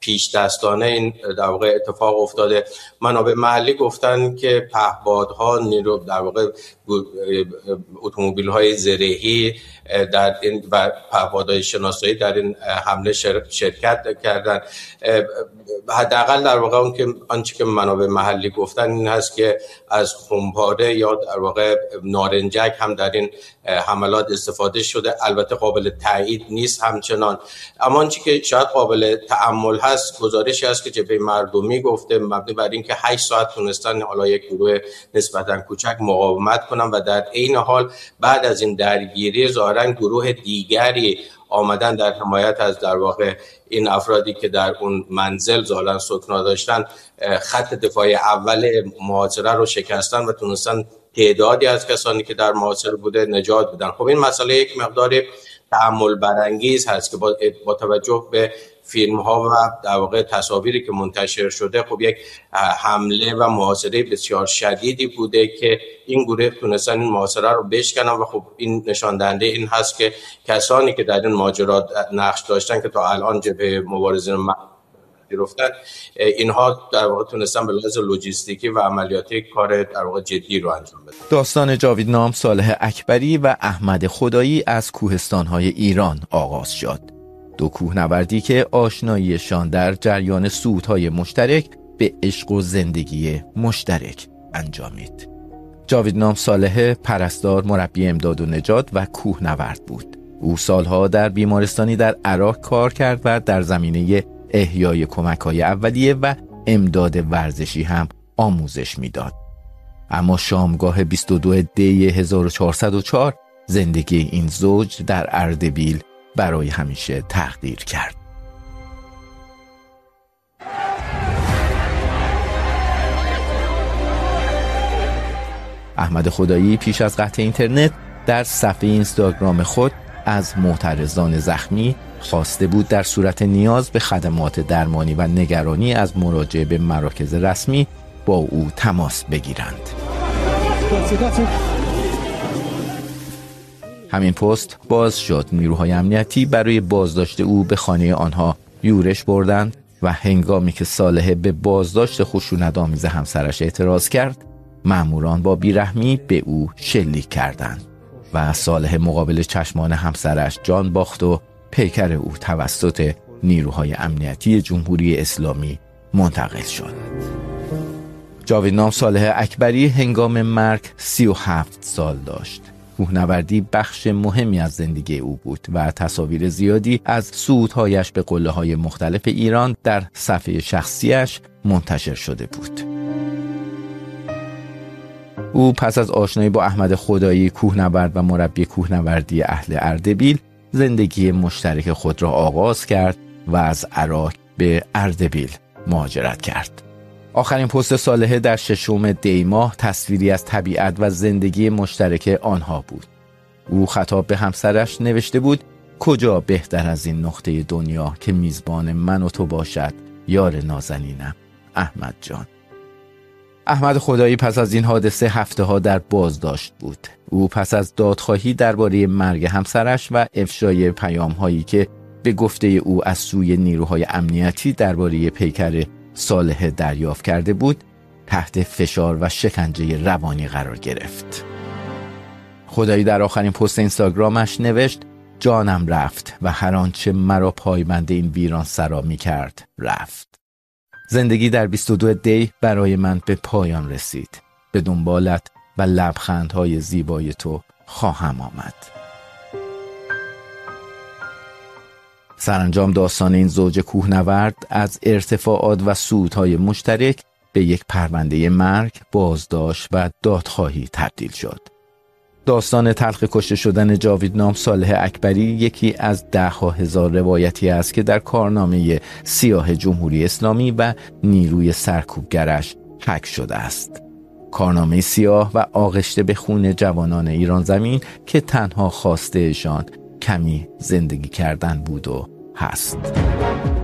پیش دستانه این در واقع اتفاق افتاده. منابع محلی گفتن که پهپادها نیرو در واقع اتومبیل‌های زرهی در این و پهپادهای شناسایی در این حمله شرکت کردن. حداقل در واقع آنچه که منابع محلی گفتن این هست که از خمپاره یا در واقع نارنجک هم در این حملات استفاده شده. البته قابل تایید نیست همچنان، اما آنچه که شاید قابل تأمل هست گزارشی هست که جبهه مردمی گفته مبنی بر اینکه 8 ساعت تونستن حالا یک گروه نسبتا کوچک مقاومت کنن و در عین حال بعد از این درگیری ظاهرا گروه دیگری آمدن در حمایت از در واقع این افرادی که در اون منزل ظاهرا سکنا داشتن خط دفاعی اول محاصره رو شکستن و تونستن تعدادی از کسانی که در محاصره بوده نجات بدن. خب این مسئله یک مقدار تأمل برانگیز هست که با توجه به فیلم ها و در واقع تصاویری که منتشر شده خب یک حمله و محاصره بسیار شدیدی بوده که این گروه تونستن این محاصره رو بشکنن و خب این نشان دهنده این هست که کسانی که در این ماجرا نقش داشتن که تا الان جبهه مبارزین گرفتن اینها در واقع تونستن به لحاظ لوجستیکی و عملیاتی کار در واقع جدی رو انجام بدن. داستان جاویدنام صالح اکبری و احمد خدایی از کوهستان‌های ایران آغاز شد. دو کوهنوردی که آشناییشان در جریان صعودهای مشترک به عشق و زندگی مشترک انجامید. جاویدنام صالح پرستار، مربی امداد و نجات و کوهنورد بود. او سالها در بیمارستانی در عراق کار کرد و در زمینه احیای کمک‌های اولیه و امداد ورزشی هم آموزش میداد. اما شامگاه 22 دی 1404 زندگی این زوج در اردبیل برای همیشه تغییر کرد. احمد خدایی پیش از قطع اینترنت در صفحه اینستاگرام خود از معترضان زخمی خواسته بود در صورت نیاز به خدمات درمانی و نگرانی از مراجعه به مراکز رسمی با او تماس بگیرند. همین پست باز شد. نیروهای امنیتی برای بازداشت او به خانه آنها یورش بردند و هنگامی که صالح به بازداشت خشونت‌آمیز همسرش اعتراض کرد، مأموران با بیرحمی به او شلیک کردند و صالح مقابل چشمان همسرش جان باخت و پیکر او توسط نیروهای امنیتی جمهوری اسلامی منتقل شد. جاویدنام صالح اکبری هنگام مرگ 37 سال داشت. کوهنوردی بخش مهمی از زندگی او بود و تصاویر زیادی از صعودهایش به قله‌های مختلف ایران در صفحه شخصیش منتشر شده بود. او پس از آشنایی با احمد خدایی، کوهنورد و مربی کوهنوردی اهل اردبیل، زندگی مشترک خود را آغاز کرد و از عراق به اردبیل مهاجرت کرد. آخرین پست صالح در 6 دی ماه تصویری از طبیعت و زندگی مشترک آنها بود. او خطاب به همسرش نوشته بود: کجا بهتر از این نقطه دنیا که میزبان من و تو باشد یار نازنینم احمد جان. احمد خدایی پس از این حادثه هفته‌ها در بازداشت بود. او پس از دادخواهی درباره مرگ همسرش و افشای پیام‌هایی که به گفته او از سوی نیروهای امنیتی درباره پیکر صالح دریافت کرده بود، تحت فشار و شکنجه روانی قرار گرفت. خدایی در آخرین پست اینستاگرامش نوشت: جانم رفت و هر آنچه مرا پایبند این ویران سرا می کرد رفت. زندگی در 22 دی برای من به پایان رسید. به دنبالت و لبخندهای زیبای تو خواهم آمد. سرانجام داستان این زوج کوهنورد از ارتفاعات و صعودهای مشترک به یک پرونده مرگ، بازداشت و دادخواهی تبدیل شد. داستان تلخ کشته شدن جاویدنام صالح اکبری یکی از 10,000 روایتی است که در کارنامه سیاه جمهوری اسلامی و نیروی سرکوبگرش حک شده است. کارنامه سیاه و آغشته به خون جوانان ایران زمین که تنها خواستهشان کمی زندگی کردن بود و هست.